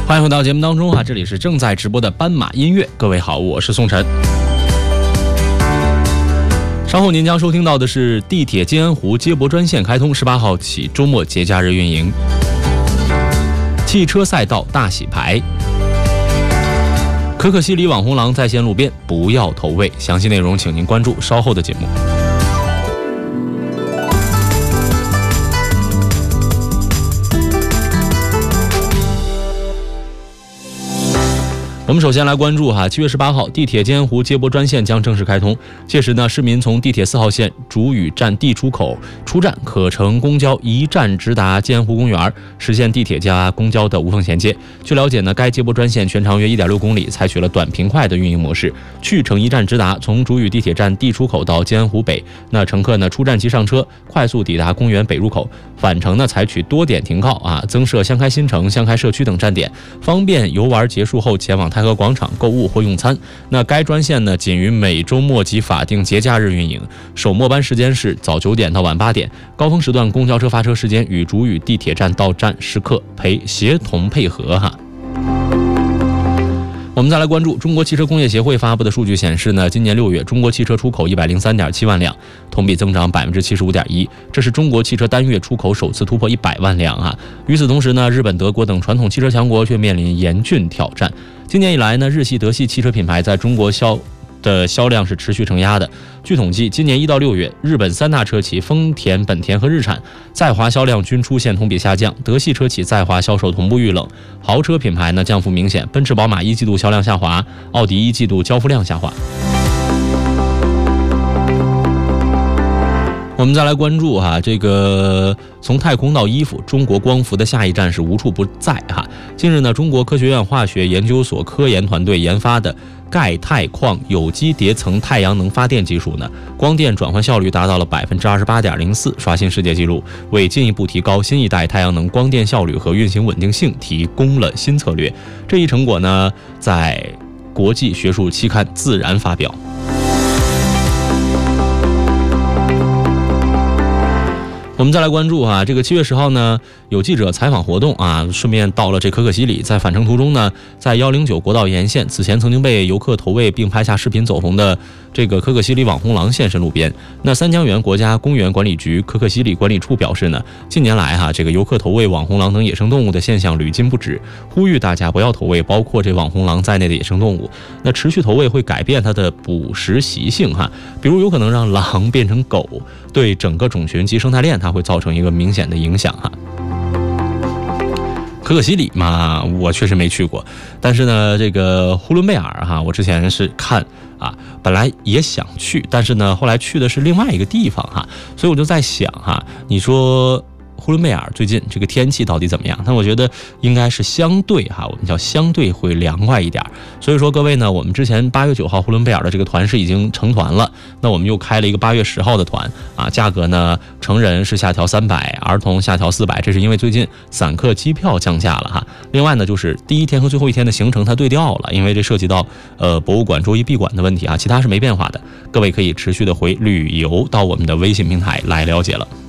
欢迎回到节目当中这里是正在直播的斑马音乐。各位好，我是宋晨。稍后您将收听到的是地铁静安湖接驳专线开通，18号起周末节假日运营。汽车赛道大洗牌，可可西里网红狼在线路边不要投喂。详细内容请您关注稍后的节目。我们首先来关注7月18号，地铁静安湖接驳专线将正式开通。届时呢，市民从地铁4号线竹屿站 D 出口出站，可乘公交一站直达静安湖公园，实现地铁加公交的无缝衔接。据了解呢，该接驳专线全长约 1.6 公里，采取了短平快的运营模式，去程一站直达，从竹屿地铁站 D 出口到静安湖北，那乘客呢出站即上车，快速抵达公园北入口。返程呢采取多点停靠增设香开新城、香开社区等站点，方便游玩结束后前往太和广场购物或用餐。那该专线呢仅于每周末及法定节假日运营，首末班时间是早9点到晚8点，高峰时段公交车发车时间与竹屿地铁站到站时刻协同配合我们再来关注中国汽车工业协会发布的数据显示呢，今年6月中国汽车出口103.7万辆，同比增长75.1%，这是中国汽车单月出口首次突破100万辆与此同时呢，日本、德国等传统汽车强国却面临严峻挑战。今年以来呢，日系、德系汽车品牌在中国销量是持续承压的。据统计，今年1到6月，日本3大车企丰田、本田和日产在华销量均出现同比下降，德系车企在华销售同步遇冷。豪车品牌呢降幅明显，奔驰、宝马1季度销量下滑，奥迪1季度交付量下滑。我们再来关注这个从太空到衣服，中国光伏的下一站是无处不在近日呢，中国科学院化学研究所科研团队研发的钙钛矿有机叠层太阳能发电技术呢，光电转换效率达到了 28.04%， 刷新世界纪录，为进一步提高新一代太阳能光电效率和运行稳定性提供了新策略。这一成果呢，在国际学术期刊《自然》发表。我们再来关注这个7月10号呢，有记者采访活动顺便到了这可可西里，在返程途中呢，在109国道沿线，此前曾经被游客投喂并拍下视频走红的这个可可西里网红狼现身路边。那三江源国家公园管理局可可西里管理处表示呢，近年来这个游客投喂网红狼等野生动物的现象屡禁不止，呼吁大家不要投喂包括这网红狼在内的野生动物。那持续投喂会改变它的捕食习性比如有可能让狼变成狗，对整个种群及生态链它会造成一个明显的影响可可西里嘛，我确实没去过，但是呢，这个呼伦贝尔我之前是看本来也想去，但是呢，后来去的是另外一个地方所以我就在想你说呼伦贝尔最近这个天气到底怎么样？但我觉得应该是相对我们叫相对会凉快一点。所以说各位呢，我们之前8月9号呼伦贝尔的这个团是已经成团了，那我们又开了一个8月10号的团价格呢，成人是下调300，儿童下调400，这是因为最近散客机票降价了另外呢，就是第一天和最后一天的行程它对调了，因为这涉及到博物馆周一闭馆的问题其他是没变化的。各位可以持续的回旅游到我们的微信平台来了解了。